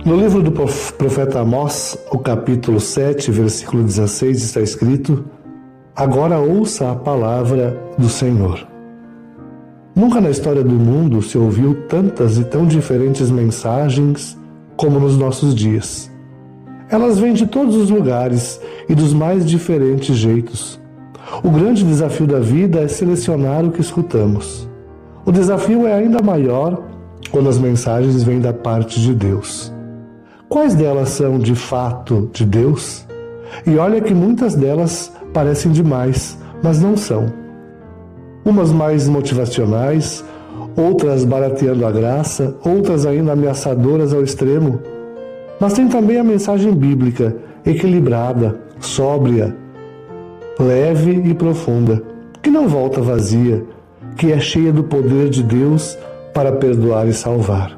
No livro do profeta Amós, o capítulo 7, versículo 16, está escrito: agora ouça a palavra do Senhor. Nunca na história do mundo se ouviu tantas e tão diferentes mensagens como nos nossos dias. Elas vêm de todos os lugares e dos mais diferentes jeitos. O grande desafio da vida é selecionar o que escutamos. O desafio é ainda maior quando as mensagens vêm da parte de Deus. Quais delas são de fato de Deus? E olha que muitas delas parecem demais, mas não são. Umas mais motivacionais, outras barateando a graça, outras ainda ameaçadoras ao extremo. Mas tem também a mensagem bíblica, equilibrada, sóbria, leve e profunda, que não volta vazia, que é cheia do poder de Deus para perdoar e salvar.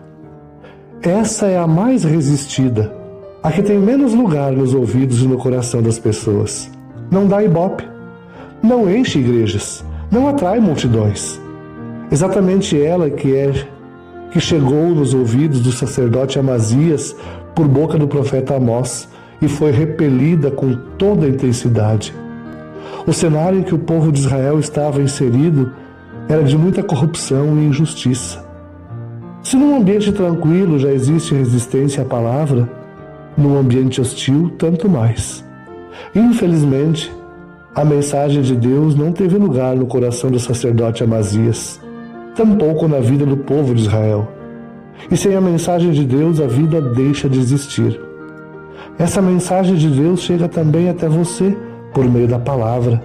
Essa é a mais resistida, a que tem menos lugar nos ouvidos e no coração das pessoas. Não dá ibope, não enche igrejas, não atrai multidões. Exatamente ela que chegou nos ouvidos do sacerdote Amazias por boca do profeta Amós e foi repelida com toda a intensidade. O cenário em que o povo de Israel estava inserido era de muita corrupção e injustiça. Se num ambiente tranquilo já existe resistência à palavra, num ambiente hostil, tanto mais. Infelizmente, a mensagem de Deus não teve lugar no coração do sacerdote Amazias, tampouco na vida do povo de Israel. E sem a mensagem de Deus, a vida deixa de existir. Essa mensagem de Deus chega também até você por meio da palavra.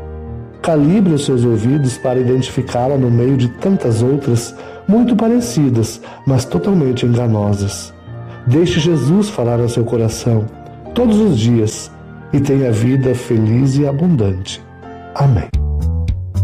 Calibre os seus ouvidos para identificá-la no meio de tantas outras muito parecidas, mas totalmente enganosas. Deixe Jesus falar ao seu coração todos os dias e tenha vida feliz e abundante. Amém.